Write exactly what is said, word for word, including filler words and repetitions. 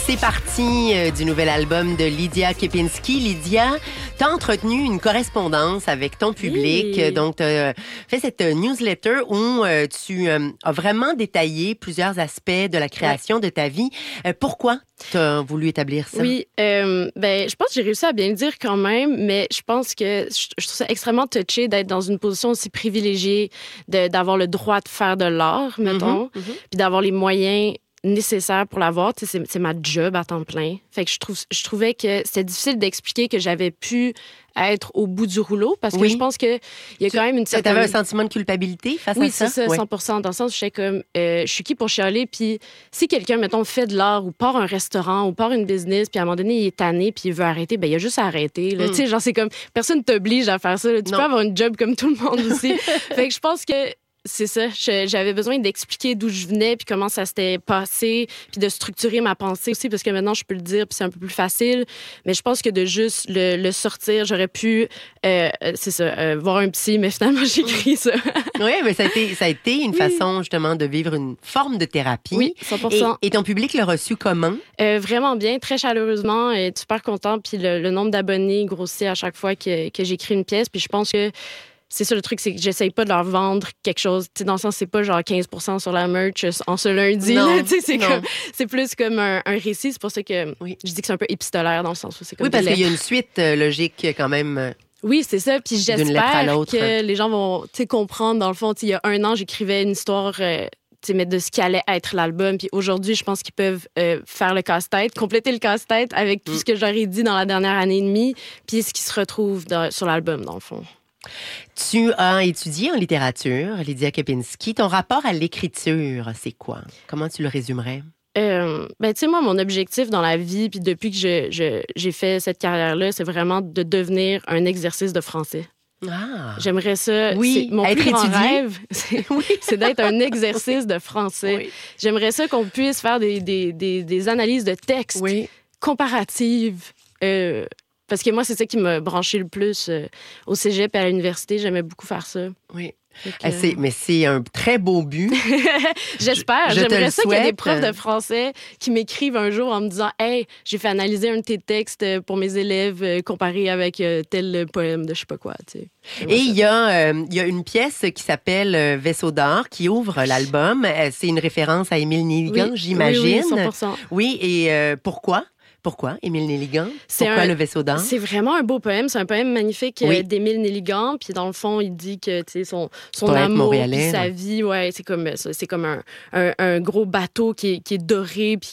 C'est parti euh, du nouvel album de Lydia Kepinski. Lydia, tu as entretenu une correspondance avec ton public. Oui. Donc, tu as fait cette newsletter où euh, tu euh, as vraiment détaillé plusieurs aspects de la création ouais. de ta vie. Euh, pourquoi tu as voulu établir ça? Oui, euh, ben, je pense que j'ai réussi à bien le dire quand même, mais je pense que je, je trouve ça extrêmement touché d'être dans une position aussi privilégiée, de, d'avoir le droit de faire de l'art, mettons, mm-hmm, mm-hmm. puis d'avoir les moyens nécessaire pour l'avoir. Tu sais, c'est, c'est ma job à temps plein. Fait que je, trouve, je trouvais que c'était difficile d'expliquer que j'avais pu être au bout du rouleau parce que oui. je pense qu'il y a quand même une certaine... Tu avais un sentiment de culpabilité face oui, à ça? Oui, c'est ça, cent pour cent. Oui. Dans le sens où je suis comme, euh, je suis qui pour chialer? Puis si quelqu'un, mettons, fait de l'art ou part un restaurant ou part une business, puis à un moment donné, il est tanné puis il veut arrêter, ben il y a juste à arrêter. Mm. Tu sais, genre, c'est comme, personne t'oblige à faire ça. Là. Tu non. peux avoir une job comme tout le monde aussi. Fait que je pense que c'est ça. J'avais besoin d'expliquer d'où je venais puis comment ça s'était passé puis de structurer ma pensée aussi parce que maintenant, je peux le dire puis c'est un peu plus facile. Mais je pense que de juste le, le sortir, j'aurais pu, euh, c'est ça, euh, voir un psy, mais finalement, j'écris ça. Oui, mais ça a été, ça a été une oui. façon justement de vivre une forme de thérapie. Oui, cent pour cent. Et, et ton public l'a reçu comment? Euh, vraiment bien, très chaleureusement et super content. Puis le, le nombre d'abonnés grossit à chaque fois que, que j'écris une pièce. Puis je pense que c'est ça le truc, c'est que j'essaye pas de leur vendre quelque chose. Tu sais, dans le sens, c'est pas genre quinze pour cent sur la merch en ce lundi. Non, tu sais, c'est, comme, c'est plus comme un, un récit. C'est pour ça que oui. je dis que c'est un peu épistolaire dans le sens où c'est comme oui, parce qu'il y a une suite euh, logique quand même. Oui, c'est ça. Puis j'espère que les gens vont comprendre. Dans le fond, il y a un an, j'écrivais une histoire... Euh, mais de ce qui allait être l'album. Puis aujourd'hui, je pense qu'ils peuvent euh, faire le casse-tête, compléter le casse-tête avec tout mm. ce que j'aurais dit dans la dernière année et demie, puis ce qui se retrouve dans, sur l'album, dans le fond. Tu as étudié en littérature, Lydia Kepinski. Ton rapport à l'écriture, c'est quoi? Comment tu le résumerais? Euh, ben, tu sais, moi, mon objectif dans la vie, puis depuis que je, je, j'ai fait cette carrière-là, c'est vraiment de devenir un exercice de français. Ah. J'aimerais ça. Oui, c'est mon être plus grand étudié. rêve, c'est, oui. c'est d'être un exercice de français. Oui. J'aimerais ça qu'on puisse faire des, des, des, des analyses de textes oui. comparatives. Euh, parce que moi, c'est ça qui m'a branché le plus euh, au cégep et à l'université. J'aimais beaucoup faire ça. Oui. Que... Ah, c'est, mais c'est un très beau but. J'espère. Je, je J'aimerais ça souhaite. qu'il y ait des profs de français qui m'écrivent un jour en me disant « Hey, j'ai fait analyser un de tes textes pour mes élèves euh, comparé avec euh, tel poème de je sais pas quoi. » tu sais. Et il y, euh, y a une pièce qui s'appelle euh, « Vaisseau d'or » qui ouvre l'album. C'est une référence à Émile Nelligan, oui. j'imagine. Oui, oui, cent pour cent. Oui, et euh, pourquoi? Pourquoi Émile Nelligan? C'est Pourquoi un, le vaisseau d'or? C'est vraiment un beau poème. C'est un poème magnifique oui. euh, d'Émile Nelligan. Puis dans le fond, il dit que son, son amour, puis sa vie, ouais, c'est comme, c'est comme un, un, un gros bateau qui est, qui est doré puis